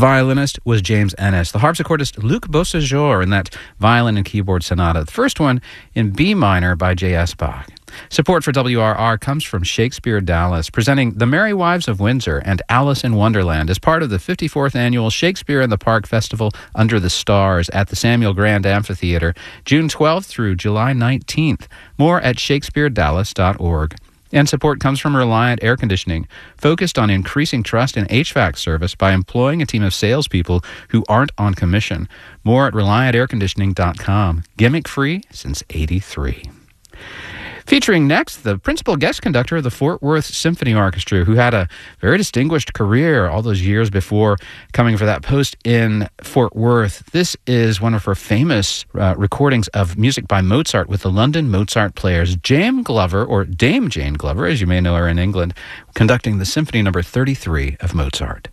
violinist was James Ennis. The harpsichordist Luc Beausejour in that violin and keyboard sonata. The first one in B minor by J.S. Bach. Support for WRR comes from Shakespeare Dallas, presenting The Merry Wives of Windsor and Alice in Wonderland as part of the 54th Annual Shakespeare in the Park Festival Under the Stars at the Samuel Grand Amphitheater, June 12th through July 19th. More at shakespearedallas.org. And support comes from Reliant Air Conditioning, focused on increasing trust in HVAC service by employing a team of salespeople who aren't on commission. More at ReliantAirConditioning.com. Gimmick-free since '83. Featuring next, the principal guest conductor of the Fort Worth Symphony Orchestra, who had a very distinguished career all those years before coming for that post in Fort Worth. This is one of her famous recordings of music by Mozart with the London Mozart Players. Dame Glover, or Dame Jane Glover, as you may know her in England, conducting the Symphony No. 33 of Mozart.